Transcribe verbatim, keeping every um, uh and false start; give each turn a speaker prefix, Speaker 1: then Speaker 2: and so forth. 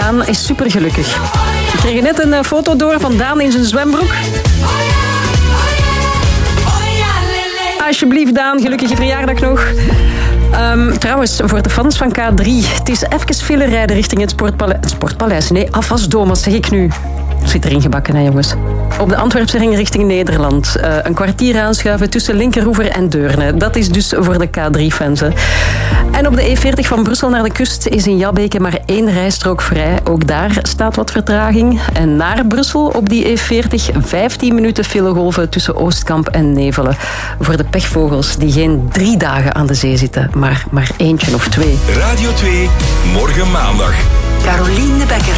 Speaker 1: Daan is supergelukkig. Ik kreeg net een foto door van Daan in zijn zwembroek. Alsjeblieft, Daan, gelukkige verjaardag nog. Um, trouwens, voor de fans van K drie, het is even file rijden richting het Sportpaleis. Het Sportpaleis, nee, Afwasdome, wat zeg ik nu? Zit erin gebakken, hè, jongens. Op de Antwerpse ring richting Nederland. Uh, een kwartier aanschuiven tussen Linkeroever en Deurne. Dat is dus voor de K drie-fans. En op de E veertig van Brussel naar de kust is in Jabbeke maar één rijstrook vrij. Ook daar staat wat vertraging. En naar Brussel op die E veertig vijftien minuten filegolven tussen Oostkamp en Nevelen. Voor de pechvogels die geen drie dagen aan de zee zitten, maar maar eentje of twee.
Speaker 2: Radio twee, morgen maandag.
Speaker 3: Carolien de Bekker.